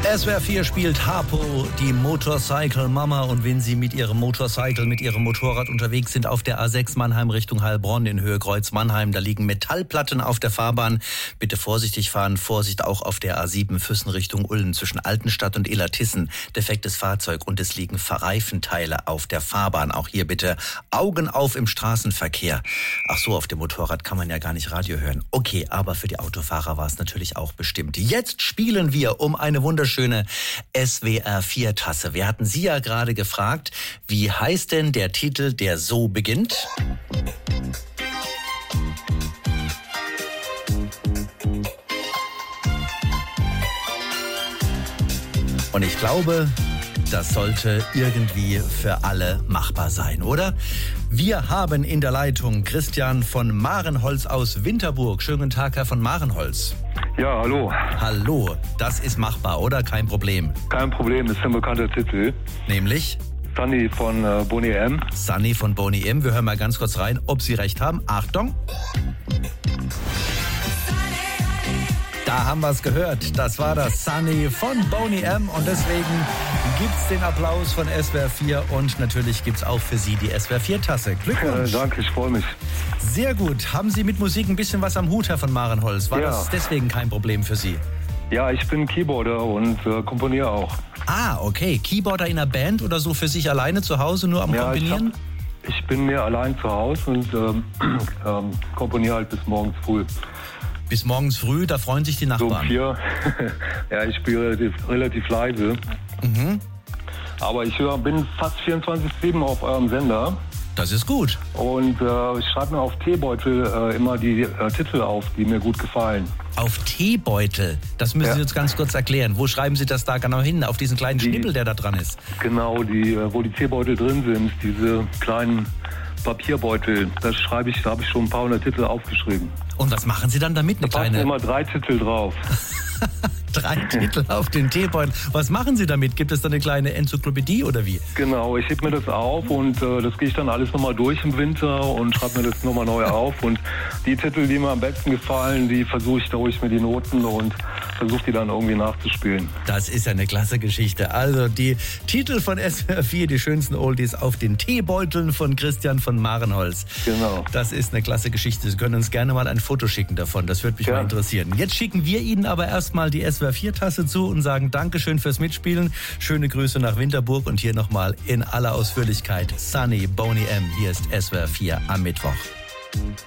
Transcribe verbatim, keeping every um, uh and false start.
S W R vier spielt Harpo, die Motorcycle Mama. Und wenn Sie mit Ihrem Motorcycle, mit Ihrem Motorrad unterwegs sind auf der A sechs Mannheim Richtung Heilbronn in Höhe Kreuz Mannheim, da liegen Metallplatten auf der Fahrbahn. Bitte vorsichtig fahren, Vorsicht auch auf der A sieben Füssen Richtung Ulm zwischen Altenstadt und Illertissen. Defektes Fahrzeug und es liegen Reifenteile auf der Fahrbahn. Auch hier bitte Augen auf im Straßenverkehr. Ach so, auf dem Motorrad kann man ja gar nicht Radio hören. Okay, aber für die Autofahrer war es natürlich auch bestimmt. Jetzt spielen wir um eine wunderschöne S W R vier Tasse. Wir hatten Sie ja gerade gefragt, wie heißt denn der Titel, der so beginnt? Und ich glaube, das sollte irgendwie für alle machbar sein, oder? Wir haben in der Leitung Christian von Marenholz aus Winterburg. Schönen guten Tag, Herr von Marenholz. Ja, hallo. Hallo, das ist machbar, oder? Kein Problem. Kein Problem, ist ein bekannter Titel. Nämlich? Sunny von äh, Boney M. Sunny von Boney M. Wir hören mal ganz kurz rein, ob Sie recht haben. Achtung. Da haben wir es gehört. Das war das Sunny von Boney M. Und deswegen gibt's den Applaus von S W R vier und natürlich gibt's auch für Sie die S W R vier Tasse. Glückwunsch. Ja, danke, ich freue mich. Sehr gut. Haben Sie mit Musik ein bisschen was am Hut, Herr von Marenholz? War ja. das deswegen kein Problem für Sie? Ja, ich bin Keyboarder und äh, komponiere auch. Ah, okay. Keyboarder in einer Band oder so für sich alleine zu Hause nur am ja, Komponieren? Ich, hab, ich bin mehr allein zu Hause und ähm, ähm, komponiere halt bis morgens früh. Bis morgens früh, da freuen sich die Nachbarn. So um vier. Ja, ich spiele relativ, relativ leise. Mhm. Aber ich hör, bin fast vierundzwanzig sieben auf eurem Sender. Das ist gut. Und äh, ich schreibe mir auf Teebeutel äh, immer die äh, Titel auf, die mir gut gefallen. Auf Teebeutel? Das müssen ja. Sie uns ganz kurz erklären. Wo schreiben Sie das da genau hin? Auf diesen kleinen die, Schnippel, der da dran ist? Genau, die, äh, wo die Teebeutel drin sind, diese kleinen Papierbeutel. Da schreibe ich, da habe ich schon ein paar hundert Titel aufgeschrieben. Und was machen Sie dann damit? Eine da passen kleine... immer drei Titel drauf. Drei Titel auf den Teebeutel. Was machen Sie damit? Gibt es da eine kleine Enzyklopädie oder wie? Genau, ich heb mir das auf und äh, das gehe ich dann alles nochmal durch im Winter und schreibe mir das nochmal neu auf. Und die Titel, die mir am besten gefallen, die versuche ich, da hole ich mir die Noten und versuche die dann irgendwie nachzuspielen. Das ist ja eine klasse Geschichte. Also die Titel von S W R vier, die schönsten Oldies auf den Teebeuteln von Christian von Marenholz. Genau. Das ist eine klasse Geschichte. Sie können uns gerne mal ein Foto schicken davon. Das würde mich ja. mal interessieren. Jetzt schicken wir Ihnen aber erstmal die S W R vier Tasse zu und sagen Dankeschön fürs Mitspielen. Schöne Grüße nach Winterburg und hier nochmal in aller Ausführlichkeit Sunny Boney M. Hier ist S W R vier am Mittwoch.